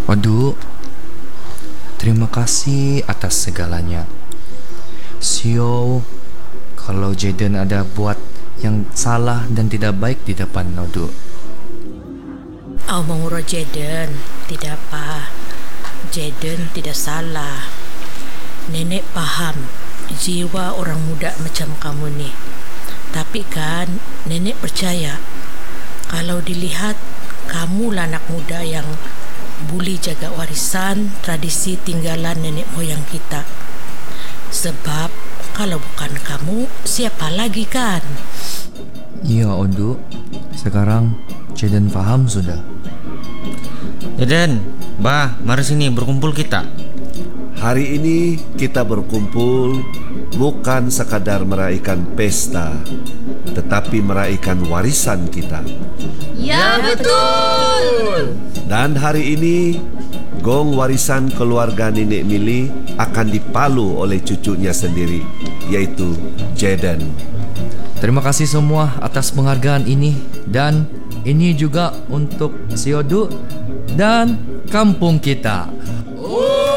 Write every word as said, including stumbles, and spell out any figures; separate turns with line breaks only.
Waduh, terima kasih atas segalanya. Sio, kalau Jaden ada buat yang salah dan tidak baik di depan Odu.
Oh, mengurus Jaden, tidak apa. Jaden tidak salah. Nenek paham jiwa orang muda macam kamu nih. Tapi kan nenek percaya kalau dilihat kamulah anak muda yang boleh jaga warisan tradisi tinggalan nenek moyang kita. Sebab kalau bukan kamu, siapa lagi kan?
Iya Odu, sekarang Jaden paham sudah.
Jaden, Bah, mari sini berkumpul kita.
Hari ini kita berkumpul bukan sekadar meraihkan pesta, tetapi meraihkan warisan kita.
Ya betul.
Dan hari ini gong warisan keluarga Nenek Mili akan dipalu oleh cucunya sendiri, yaitu Jaden.
Terima kasih semua atas penghargaan ini. Dan ini juga untuk si Odu dan kampung kita.
Oh.